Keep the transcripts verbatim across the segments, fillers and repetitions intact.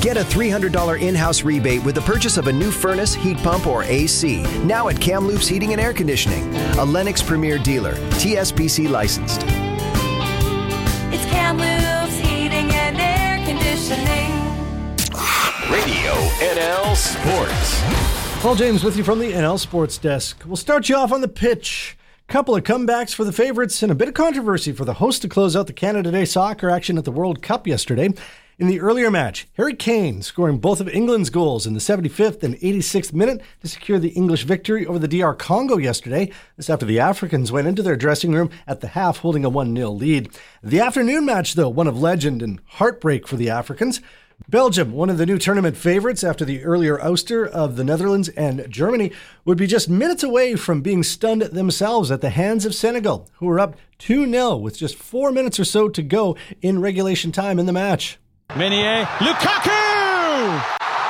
Get a three hundred dollars in-house rebate with the purchase of a new furnace, heat pump, or A C. Now at Kamloops Heating and Air Conditioning, a Lennox Premier dealer, T S P C licensed. It's Kamloops Heating and Air Conditioning. Radio N L Sports. Paul James with you from the N L Sports Desk. We'll start you off on the pitch. Couple of comebacks for the favorites and a bit of controversy for the host to close out the Canada Day soccer action at the World Cup yesterday. In the earlier match, Harry Kane scoring both of England's goals in the seventy-fifth and eighty-sixth minute to secure the English victory over the D R Congo yesterday. This after the Africans went into their dressing room at the half holding a one nil lead. The afternoon match, though, one of legend and heartbreak for the Africans. Belgium, one of the new tournament favorites after the earlier ouster of the Netherlands and Germany, would be just minutes away from being stunned themselves at the hands of Senegal, who were up two nil with just four minutes or so to go in regulation time in the match. Meunier, Lukaku!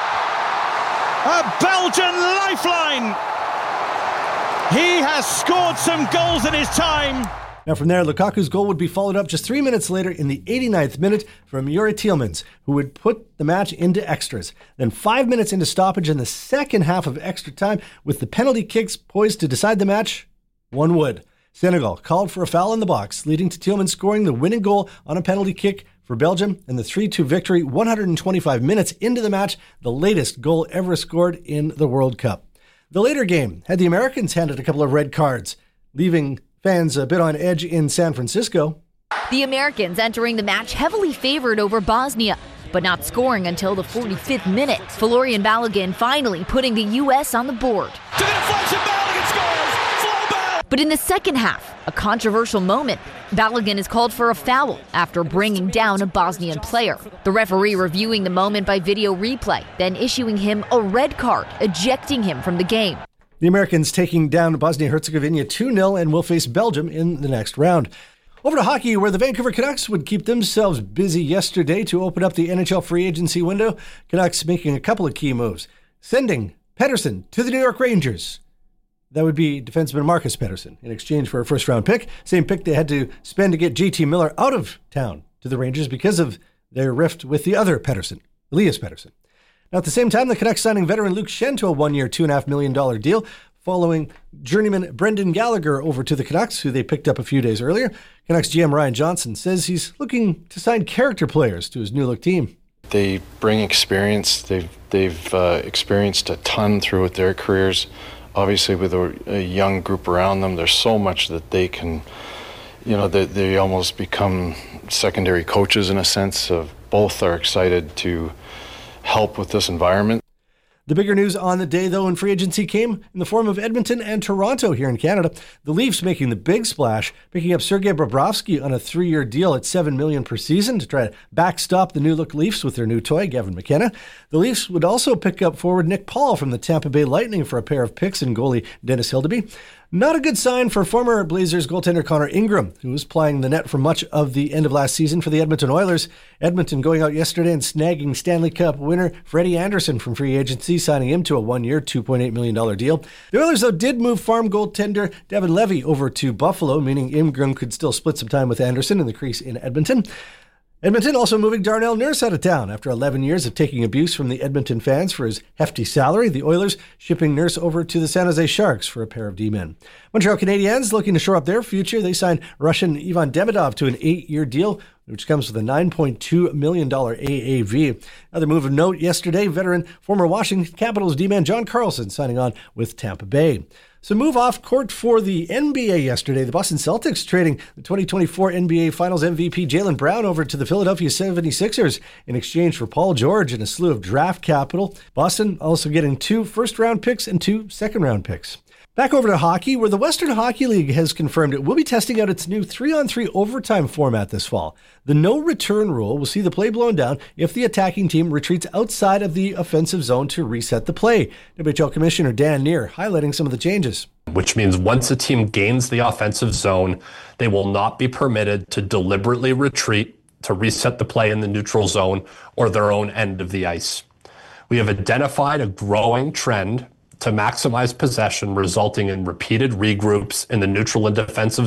A Belgian lifeline! He has scored some goals in his time. Now from there, Lukaku's goal would be followed up just three minutes later in the eighty-ninth minute from Yuri Tielemans, who would put the match into extras. Then five minutes into stoppage in the second half of extra time, with the penalty kicks poised to decide the match, one would. Senegal called for a foul in the box, leading to Tielemans scoring the winning goal on a penalty kick for Belgium and the three two victory one hundred twenty-five minutes into the match, the latest goal ever scored in the World Cup. The later game had the Americans handed a couple of red cards, leaving fans a bit on edge in San Francisco. The Americans entering the match heavily favored over Bosnia, but not scoring until the forty-fifth minute. Florian Balogun finally putting the U S on the board. To the deflection, Balogun scores! Full back! But in the second half, a controversial moment, Balogun is called for a foul after bringing down a Bosnian player. The referee reviewing the moment by video replay, then issuing him a red card, ejecting him from the game. The Americans taking down Bosnia-Herzegovina two nil and will face Belgium in the next round. Over to hockey, where the Vancouver Canucks would keep themselves busy yesterday to open up the N H L free agency window. Canucks making a couple of key moves, sending Pettersson to the New York Rangers. That would be defenseman Marcus Pettersson in exchange for a first-round pick. Same pick they had to spend to get J T Miller out of town to the Rangers because of their rift with the other Pettersson, Elias Pettersson. Now, at the same time, the Canucks signing veteran Luke Schenn to a one-year, two point five million dollars deal following journeyman Brendan Gallagher over to the Canucks, who they picked up a few days earlier. Canucks G M Ryan Johnson says he's looking to sign character players to his new-look team. They bring experience. They've, they've uh, experienced a ton throughout their careers. Obviously, with a, a young group around them, there's so much that they can, you know, they, they almost become secondary coaches in a sense. Of both are excited to help with this environment. The bigger news on the day, though, in free agency came in the form of Edmonton and Toronto here in Canada. The Leafs making the big splash, picking up Sergei Bobrovsky on a three-year deal at seven million dollars per season to try to backstop the new-look Leafs with their new toy, Gavin McKenna. The Leafs would also pick up forward Nick Paul from the Tampa Bay Lightning for a pair of picks and goalie Dennis Hildeby. Not a good sign for former Blazers goaltender Connor Ingram, who was plying the net for much of the end of last season for the Edmonton Oilers. Edmonton going out yesterday and snagging Stanley Cup winner Freddie Anderson from free agency, signing him to a one-year, two point eight million dollars deal. The Oilers, though, did move farm goaltender Devin Levy over to Buffalo, meaning Ingram could still split some time with Anderson in the crease in Edmonton. Edmonton also moving Darnell Nurse out of town after eleven years of taking abuse from the Edmonton fans for his hefty salary. The Oilers shipping Nurse over to the San Jose Sharks for a pair of D-men. Montreal Canadiens looking to shore up their future. They signed Russian Ivan Demidov to an eight-year deal, which comes with a nine point two million dollars A A V. Another move of note yesterday, veteran former Washington Capitals D-man John Carlson signing on with Tampa Bay. So move off court for the N B A yesterday. The Boston Celtics trading the twenty twenty-four N B A Finals M V P Jaylen Brown over to the Philadelphia seventy-sixers in exchange for Paul George and a slew of draft capital. Boston also getting two first-round picks and two second-round picks. Back over to hockey, where the Western Hockey League has confirmed it will be testing out its new three-on-three overtime format this fall. The no-return rule will see the play blown down if the attacking team retreats outside of the offensive zone to reset the play. W H L Commissioner Dan Neer highlighting some of the changes. Which means once a team gains the offensive zone, they will not be permitted to deliberately retreat to reset the play in the neutral zone or their own end of the ice. We have identified a growing trend to maximize possession, resulting in repeated regroups in the neutral and defensive